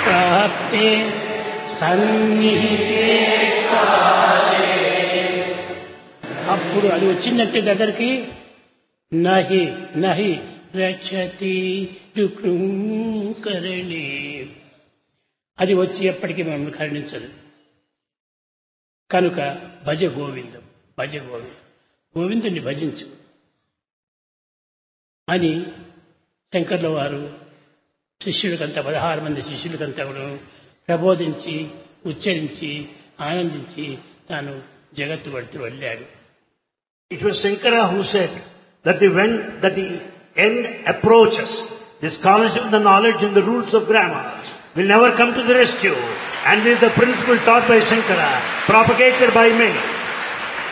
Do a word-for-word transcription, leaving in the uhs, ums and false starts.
ప్రాప్తే సన్నిహితే కాలే. అప్పుడు అది వచ్చిందంటే దగ్గరికి నహి నహి రక్షతి కరణి, అది వచ్చి ఎప్పటికీ మమ్మల్ని కరుణించదు. కనుక భజ గోవిందం, భజ గోవిందం, గోవిందుని భజించు అని శంకర్ల వారు శిష్యులకంతా, పదహారు మంది శిష్యులకంతా కూడా ప్రబోధించి ఉచ్చరించి ఆనందించి తాను జగత్తు పడుతూ వెళ్ళాడు. It was Shankara who said that the, when, that the end approaches, the scholarship, the knowledge and the rules of grammar will never come to the rescue. And this is the principle taught by Shankara, propagated by many.